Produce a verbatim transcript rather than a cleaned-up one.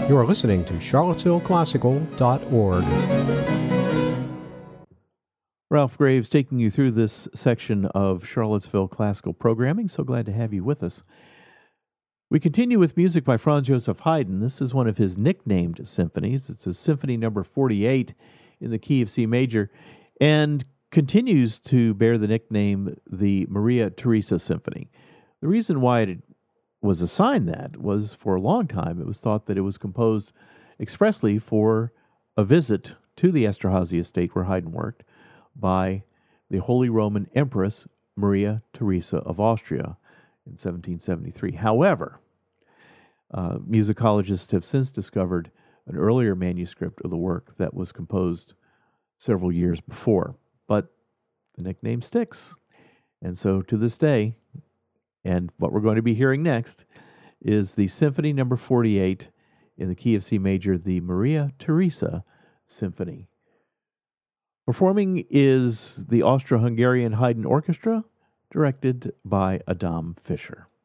You are listening to charlottesville classical dot org. Ralph Graves taking you through this section of Charlottesville Classical Programming. So glad to have you with us. We continue with music by Franz Joseph Haydn. This is one of his nicknamed symphonies. It's a symphony number forty-eight in the key of C major and continues to bear the nickname the Maria Theresa Symphony. The reason why it was assigned that was for a long time it was thought that it was composed expressly for a visit to the Esterhazy estate where Haydn worked by the Holy Roman Empress Maria Theresa of Austria in seventeen seventy-three. However, uh, musicologists have since discovered an earlier manuscript of the work that was composed several years before, but the nickname sticks. And so to this day, and what we're going to be hearing next is the Symphony number forty-eight in the key of C major, the Maria Theresa Symphony. Performing is the Austro-Hungarian Haydn Orchestra, directed by Adam Fischer.